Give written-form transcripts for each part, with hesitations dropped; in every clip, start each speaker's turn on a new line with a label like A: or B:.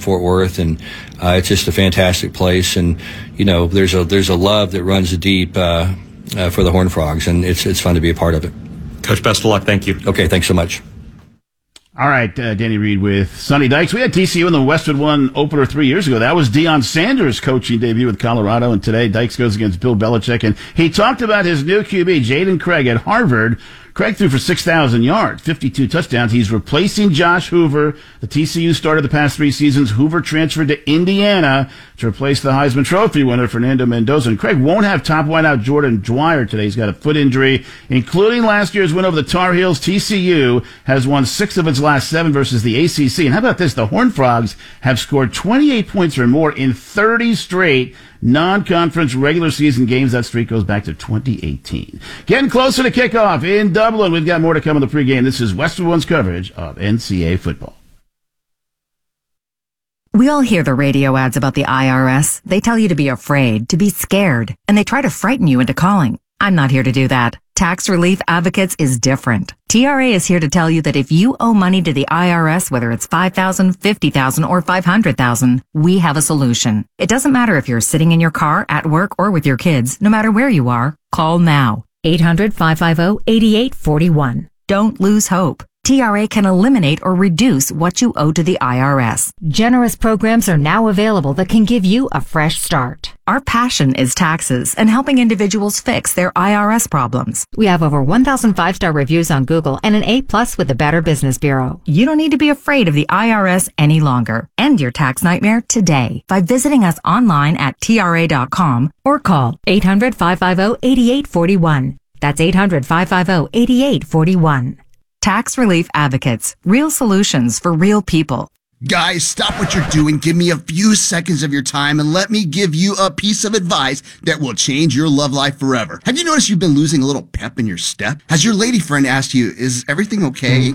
A: Fort Worth, and it's just a fantastic place. And there's a love that runs deep for the Horned Frogs, and it's fun to be a part of it.
B: Coach, best of luck. Thank you.
A: Okay, thanks so much.
C: All right, Danny Reed with Sonny Dykes. We had TCU in the Westwood One opener 3 years ago. That was Deion Sanders' coaching debut with Colorado, and today Dykes goes against Bill Belichick. And he talked about his new QB, Jaden Craig, at Harvard. Craig threw for 6,000 yards, 52 touchdowns. He's replacing Josh Hoover. The TCU started the past 3 seasons. Hoover transferred to Indiana to replace the Heisman Trophy winner, Fernando Mendoza. And Craig won't have top wideout Jordan Dwyer today. He's got a foot injury, including last year's win over the Tar Heels. TCU has won 6 of its last 7 versus the ACC. And how about this? The Horned Frogs have scored 28 points or more in 30 straight non-conference regular season games. That streak goes back to 2018. Getting closer to kickoff in Dublin. We've got more to come in the pregame. This is Westwood One's coverage of NCAA football.
D: We all hear the radio ads about the IRS. They tell you to be afraid, to be scared, and they try to frighten you into calling. I'm not here to do that. Tax Relief Advocates is different. TRA is here to tell you that if you owe money to the IRS, whether it's $5,000, $50,000, or $500,000, we have a solution. It doesn't matter if you're sitting in your car, at work, or with your kids. No matter where you are, call now. 800-550-8841. Don't lose hope. TRA can eliminate or reduce what you owe to the IRS.
E: Generous programs are now available that can give you a fresh start.
D: Our passion is taxes and helping individuals fix their IRS problems.
E: We have over 1,000 5-star reviews on Google and an A+ with the Better Business Bureau.
D: You don't need to be afraid of the IRS any longer. End your tax nightmare today by visiting us online at TRA.com or call
E: 800-550-8841. That's 800-550-8841.
D: Tax Relief Advocates. Real solutions for real people.
F: Guys, stop what you're doing. Give me a few seconds of your time and let me give you a piece of advice that will change your love life forever. Have you noticed you've been losing a little pep in your step? Has your lady friend asked you, is everything okay?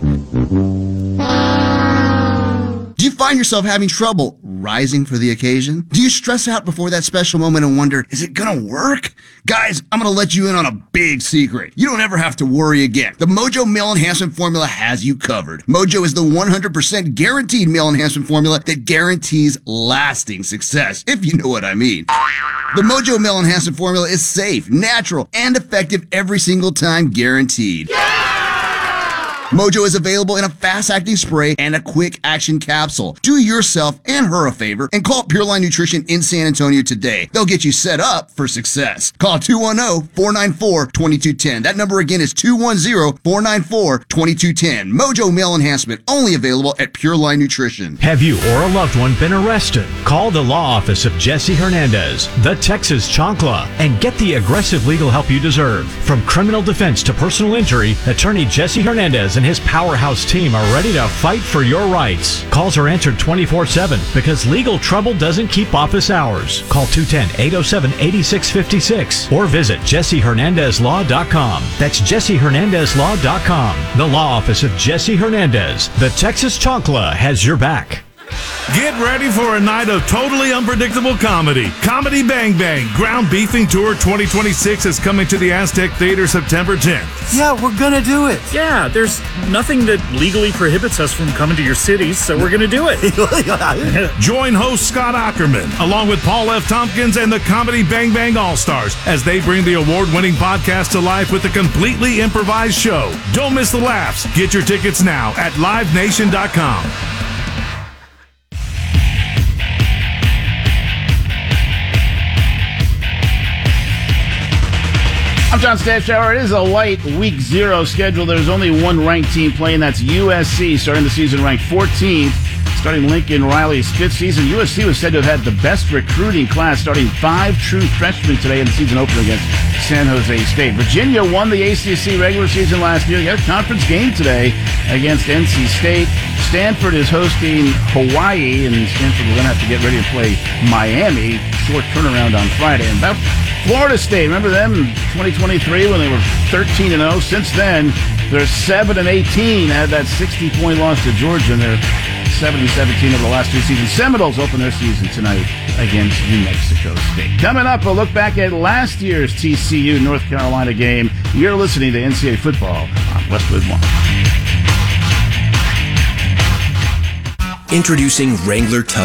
F: Do you find yourself having trouble rising for the occasion? Do you stress out before that special moment and wonder, is it gonna work? Guys, I'm gonna let you in on a big secret. You don't ever have to worry again. The Mojo Male Enhancement Formula has you covered. Mojo is the 100% guaranteed male enhancement formula that guarantees lasting success, if you know what I mean. The Mojo Male Enhancement Formula is safe, natural, and effective every single time, guaranteed. Mojo is available in a fast-acting spray and a quick-action capsule. Do yourself and her a favor and call Pure Line Nutrition in San Antonio today. They'll get you set up for success. Call 210-494-2210. That number again is 210-494-2210. Mojo Male Enhancement, only available at Pure Line Nutrition.
G: Have you or a loved one been arrested? Call the law office of Jesse Hernandez, the Texas Chancla, and get the aggressive legal help you deserve. From criminal defense to personal injury, attorney Jesse Hernandez and his powerhouse team are ready to fight for your rights. Calls are answered 24/7 because legal trouble doesn't keep office hours. Call 210-807-8656 or visit JesseHernandezLaw.com. That's JesseHernandezLaw.com. The law office of Jesse Hernandez. The Texas Chancla has your back.
H: Get ready for a night of totally unpredictable comedy. Comedy Bang Bang Ground Beefing Tour 2026 is coming to the Aztec Theater September 10th.
I: Yeah, we're gonna do it.
J: Yeah, there's nothing that legally prohibits us from coming to your cities, so we're gonna do it.
H: Join host Scott Ackerman, along with Paul F. Tompkins and the Comedy Bang Bang All-Stars, as they bring the award-winning podcast to life with a completely improvised show. Don't miss the laughs. Get your tickets now at livenation.com.
C: I'm John Stanshauer. It is a light week 0 schedule. There's only one ranked team playing. That's USC, starting the season ranked 14th. Starting Lincoln Riley's 5th season. USC was said to have had the best recruiting class, starting 5 true freshmen today in the season opener against San Jose State. Virginia won the ACC regular season last year. They got a conference game today against NC State. Stanford is hosting Hawaii, and Stanford will then have to get ready to play Miami. Short turnaround on Friday. And about Florida State, remember them in 2023 when they were 13-0? Since then, they're 7-18. Had that 60-point loss to Georgia, and they're 7-17 over the last 2 seasons. Seminoles open their season tonight against New Mexico State. Coming up, a look back at last year's TCU North Carolina game. You're listening to NCAA Football on Westwood One.
K: Introducing Wrangler Tough